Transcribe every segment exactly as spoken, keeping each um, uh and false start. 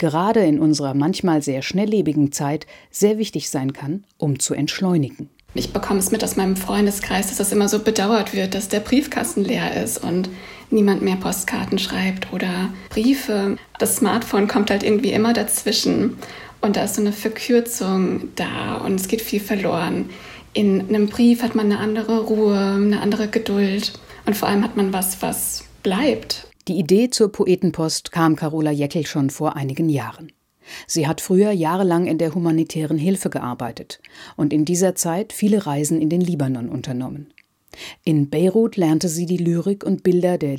gerade in unserer manchmal sehr schnelllebigen Zeit sehr wichtig sein kann, um zu entschleunigen. Ich bekomme es mit aus meinem Freundeskreis, dass das immer so bedauert wird, dass der Briefkasten leer ist und niemand mehr Postkarten schreibt oder Briefe. Das Smartphone kommt halt irgendwie immer dazwischen und da ist so eine Verkürzung da und es geht viel verloren. In einem Brief hat man eine andere Ruhe, eine andere Geduld und vor allem hat man was, was bleibt. Die Idee zur Poetenpost kam Carola Jäckel schon vor einigen Jahren. Sie hat früher jahrelang in der humanitären Hilfe gearbeitet und in dieser Zeit viele Reisen in den Libanon unternommen. In Beirut lernte sie die Lyrik und Bilder der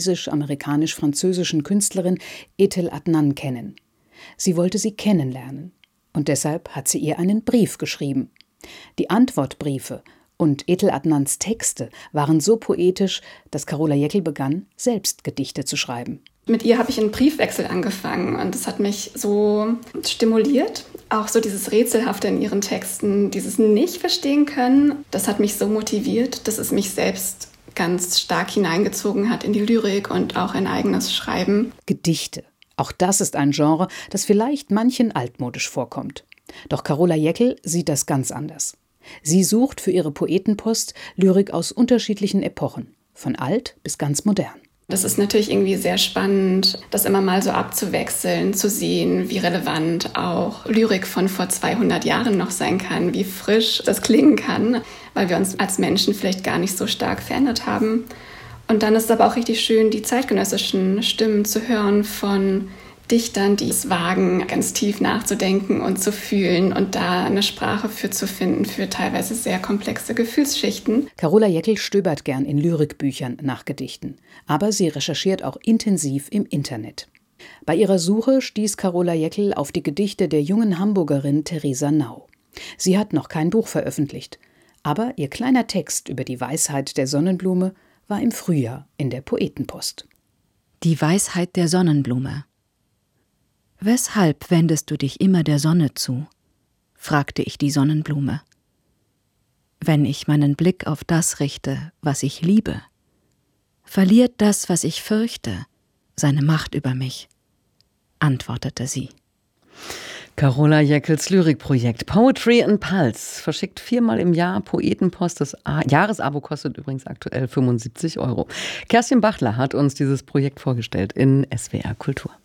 libanesisch-amerikanisch-französischen Künstlerin Etel Adnan kennen. Sie wollte sie kennenlernen und deshalb hat sie ihr einen Brief geschrieben. Die Antwortbriefe und Etel Adnans Texte waren so poetisch, dass Carola Jäckel begann, selbst Gedichte zu schreiben. Mit ihr habe ich einen Briefwechsel angefangen und das hat mich so stimuliert. Auch so dieses Rätselhafte in ihren Texten, dieses Nicht-Verstehen können, das hat mich so motiviert, dass es mich selbst ganz stark hineingezogen hat in die Lyrik und auch ein eigenes Schreiben. Gedichte. Auch das ist ein Genre, das vielleicht manchen altmodisch vorkommt. Doch Carola Jäckel sieht das ganz anders. Sie sucht für ihre Poetenpost Lyrik aus unterschiedlichen Epochen, von alt bis ganz modern. Das ist natürlich irgendwie sehr spannend, das immer mal so abzuwechseln, zu sehen, wie relevant auch Lyrik von vor zweihundert Jahren noch sein kann, wie frisch das klingen kann, weil wir uns als Menschen vielleicht gar nicht so stark verändert haben. Und dann ist es aber auch richtig schön, die zeitgenössischen Stimmen zu hören von Dichtern, die es wagen, ganz tief nachzudenken und zu fühlen und da eine Sprache für zu finden, für teilweise sehr komplexe Gefühlsschichten. Carola Jäckel stöbert gern in Lyrikbüchern nach Gedichten, aber sie recherchiert auch intensiv im Internet. Bei ihrer Suche stieß Carola Jäckel auf die Gedichte der jungen Hamburgerin Theresa Nau. Sie hat noch kein Buch veröffentlicht, aber ihr kleiner Text über die Weisheit der Sonnenblume war im Frühjahr in der Poetenpost. Die Weisheit der Sonnenblume. »Weshalb wendest du dich immer der Sonne zu?« fragte ich die Sonnenblume. »Wenn ich meinen Blick auf das richte, was ich liebe, verliert das, was ich fürchte, seine Macht über mich«, antwortete sie. Carola Jäckels Lyrikprojekt Poetry and Pulse verschickt viermal im Jahr Poetenpost. Das Jahresabo kostet übrigens aktuell fünfundsiebzig Euro. Kerstin Bachler hat uns dieses Projekt vorgestellt in S W R Kultur.